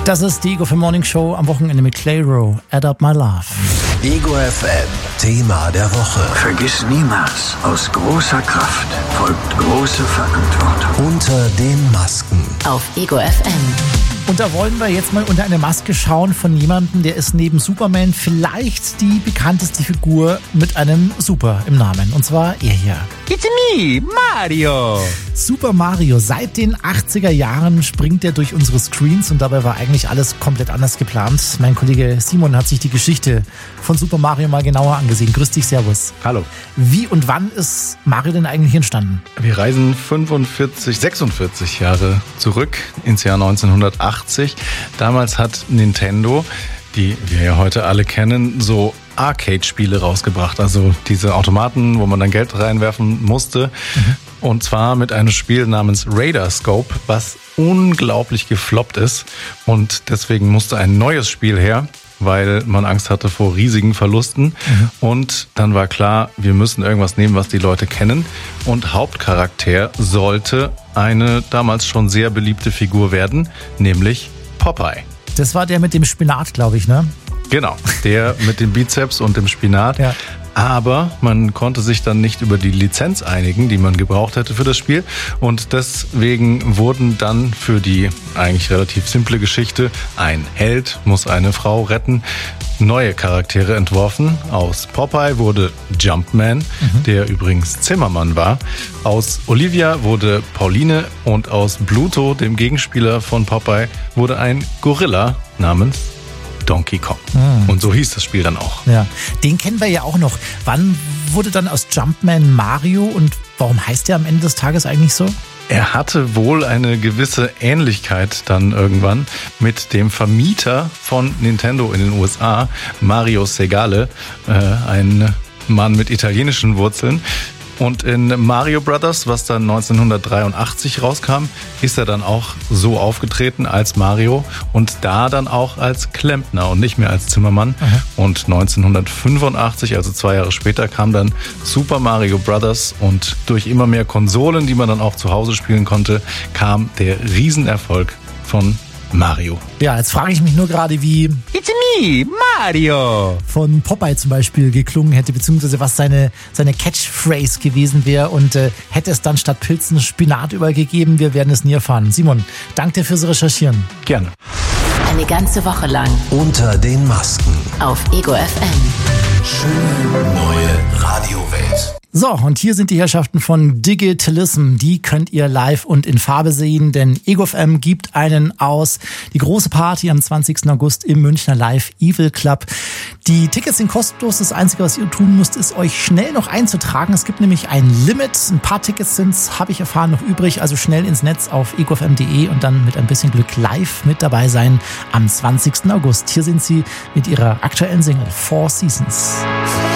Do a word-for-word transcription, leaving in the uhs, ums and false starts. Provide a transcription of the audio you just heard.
Das ist die Ego F M Morning Show am Wochenende mit Clay Rowe, Add Up My Love. Ego F M, Thema der Woche. Vergiss niemals, aus großer Kraft folgt große Verantwortung. Unter den Masken. Auf Ego F M. Und da wollen wir jetzt mal unter eine Maske schauen von jemandem, der ist neben Superman vielleicht die bekannteste Figur mit einem Super im Namen. Und zwar er hier. It's me, Mario. Super Mario. Seit den achtziger Jahren springt er durch unsere Screens und dabei war eigentlich alles komplett anders geplant. Mein Kollege Simon hat sich die Geschichte von Super Mario mal genauer angesehen. Grüß dich, servus. Hallo. Wie und wann ist Mario denn eigentlich entstanden? Wir reisen fünfundvierzig, sechsundvierzig Jahre zurück ins Jahr neunzehnhundertachtzig. Damals hat Nintendo, die wir ja heute alle kennen, so Arcade-Spiele rausgebracht. Also diese Automaten, wo man dann Geld reinwerfen musste. Mhm. Und zwar mit einem Spiel namens Radar Scope, was unglaublich gefloppt ist. Und deswegen musste ein neues Spiel her, weil man Angst hatte vor riesigen Verlusten. Mhm. Und dann war klar, wir müssen irgendwas nehmen, was die Leute kennen. Und Hauptcharakter sollte eine damals schon sehr beliebte Figur werden, nämlich Popeye. Das war der mit dem Spinat, glaube ich, ne? Genau, der mit dem Bizeps und dem Spinat. Ja. Aber man konnte sich dann nicht über die Lizenz einigen, die man gebraucht hätte für das Spiel. Und deswegen wurden dann für die eigentlich relativ simple Geschichte, ein Held muss eine Frau retten, neue Charaktere entworfen. Aus Popeye wurde Jumpman, mhm. der übrigens Zimmermann war. Aus Olivia wurde Pauline und aus Bluto, dem Gegenspieler von Popeye, wurde ein Gorilla namens Donkey Kong. Mhm. Und so hieß das Spiel dann auch. Ja, den kennen wir ja auch noch. Wann wurde dann aus Jumpman Mario und warum heißt der am Ende des Tages eigentlich so? Er hatte wohl eine gewisse Ähnlichkeit dann irgendwann mit dem Vermieter von Nintendo in den U S A, Mario Segale, äh, ein Mann mit italienischen Wurzeln. Und in Mario Brothers, was dann neunzehnhundertdreiundachtzig rauskam, ist er dann auch so aufgetreten als Mario und da dann auch als Klempner und nicht mehr als Zimmermann. Aha. Und neunzehnhundertfünfundachtzig, also zwei Jahre später, kam dann Super Mario Brothers und durch immer mehr Konsolen, die man dann auch zu Hause spielen konnte, kam der Riesenerfolg von Mario. Ja, jetzt frage ich mich nur gerade, wie It's me, Mario von Popeye zum Beispiel geklungen hätte, beziehungsweise was seine, seine Catchphrase gewesen wäre und äh, hätte es dann statt Pilzen Spinat übergegeben. Wir werden es nie erfahren. Simon, danke dir fürs Recherchieren. Gerne. Eine ganze Woche lang Unter den Masken. auf Ego F M. Schöne neue Radiowelt. So, und hier sind die Herrschaften von Digitalism. Die könnt ihr live und in Farbe sehen, denn Ego F M gibt einen aus. Die große Party am zwanzigsten August im Münchner Live Evil Club. Die Tickets sind kostenlos. Das Einzige, was ihr tun müsst, ist euch schnell noch einzutragen. Es gibt nämlich ein Limit. Ein paar Tickets sind, habe ich erfahren, noch übrig. Also schnell ins Netz auf ego f m punkt de und dann mit ein bisschen Glück live mit dabei sein am zwanzigsten August. Hier sind sie mit ihrer aktuellen Single Four Seasons.